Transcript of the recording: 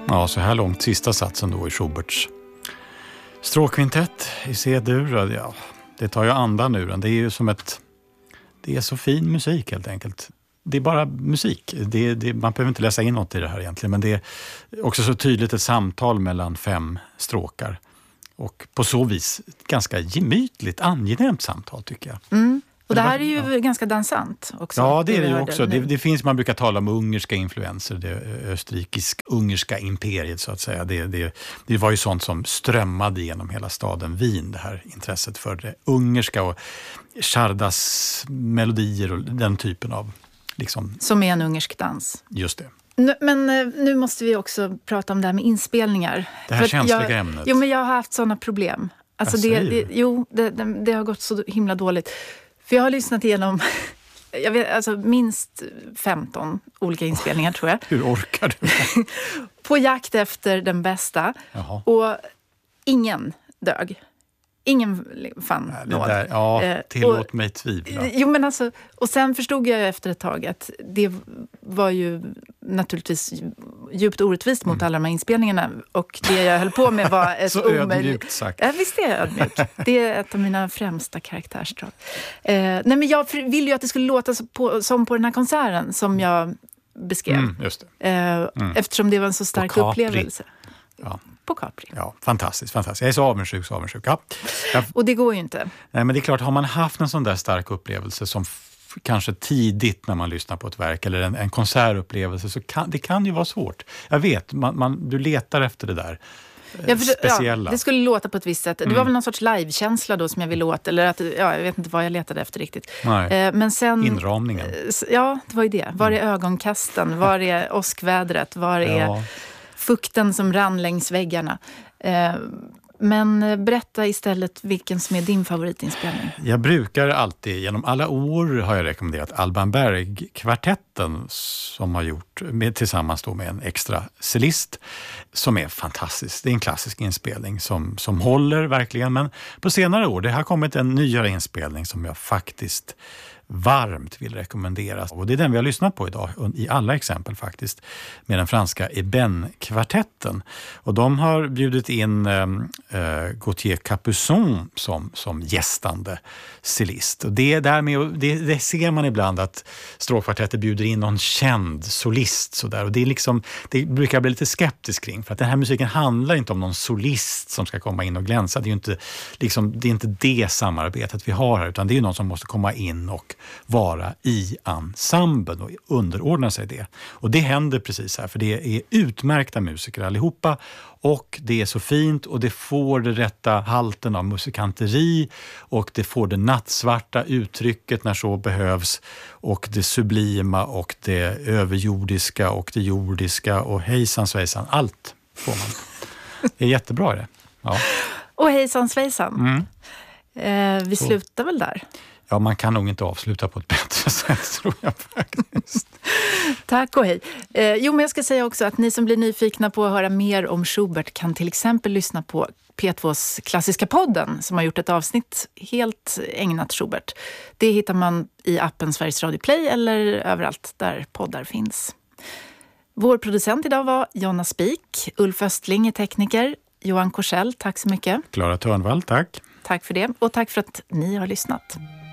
Ja, så här långt sista satsen då i Schuberts stråkkvintett i C-dur. Ja, det tar ju andan ur den. Det är ju som det är så fin musik helt enkelt. Det är bara musik. Man behöver inte läsa in något i det här egentligen. Men det är också så tydligt ett samtal mellan 5 stråkar. Och på så vis ett ganska gemytligt, angenämt samtal tycker jag. Mm. Och det här är ju ganska dansant också. Ja, det är det ju också. Det finns, man brukar tala om ungerska influenser, det österrikisk-ungerska imperiet så att säga. Det var ju sånt som strömmade genom hela staden Wien, det här intresset för det ungerska och Chardas melodier och den typen av liksom. Som är en ungersk dans. Just det. Men nu måste vi också prata om det här med inspelningar. Det här känsliga ämnet. Jo, men jag har haft sådana problem. Alltså det har gått så himla dåligt. För jag har lyssnat igenom minst 15 olika inspelningar tror jag. Hur orkar du? På jakt efter den bästa. Jaha. Och ingen dög. Ingen fann nåd. Tillåt mig tvivla. Jo, men alltså, och sen förstod jag efter ett tag att det var ju naturligtvis djupt orättvist mot alla de här inspelningarna. Och det jag höll på med var ett så ödmjukt sagt. Ja, visst är jag ödmjuk. Det är ett av mina främsta karaktärsdrag. Nej, men jag ville ju att det skulle låta som på den här konserten som jag beskrev. Just det. Eftersom det var en så stark upplevelse. Ja. På Capri. Ja, fantastiskt. Jag är så avundsjuk. Ja. Och det går ju inte. Nej, men det är klart, har man haft en sån där stark upplevelse som kanske tidigt när man lyssnar på ett verk eller en konsertupplevelse så det kan ju vara svårt. Jag vet, du letar efter det där speciella. Ja, det skulle låta på ett visst sätt. Det var väl någon sorts livekänsla då som jag ville åt. Eller att, jag vet inte vad jag letade efter riktigt. Nej. Men sen, inramningen. Ja, det var ju det. Var är ögonkasten? Var är åskvädret? Var är fukten som rann längs väggarna? Men berätta istället vilken som är din favoritinspelning. Jag brukar alltid, genom alla år har jag rekommenderat Alban Berg-kvartetten som har gjort tillsammans då med en extra cellist som är fantastisk. Det är en klassisk inspelning som håller verkligen, men på senare år det har kommit en nyare inspelning som jag faktiskt varmt vill rekommenderas. Och det är den vi har lyssnat på idag i alla exempel faktiskt med den franska Eben-kvartetten. Och de har bjudit in Gauthier Capuçon som gästande cellist. Och det ser man ibland att stråkkvartetter bjuder in någon känd solist sådär. Och det brukar jag bli lite skeptisk kring för att den här musiken handlar inte om någon solist som ska komma in och glänsa. Det är inte det samarbetet vi har här utan det är någon som måste komma in och vara i ensemblen och underordna sig det. Och det händer precis här för det är utmärkta musiker allihopa och det är så fint och det får det rätta halten av musikanteri och det får det nattsvarta uttrycket när så behövs och det sublima och det överjordiska och det jordiska och hejsan svejsan, allt får man. Det är jättebra det. Ja. Och hejsan svejsan. Vi slutar väl där. Ja, man kan nog inte avsluta på ett bättre sätt, tror jag faktiskt. Tack och hej. Men jag ska säga också att ni som blir nyfikna på att höra mer om Schubert kan till exempel lyssna på P2s klassiska podden som har gjort ett avsnitt helt ägnat Schubert. Det hittar man i appen Sveriges Radio Play eller överallt där poddar finns. Vår producent idag var Jonna Spik, Ulf Östling är tekniker, Johan Korsell, tack så mycket. Klara Törnvall, tack. Tack för det och tack för att ni har lyssnat.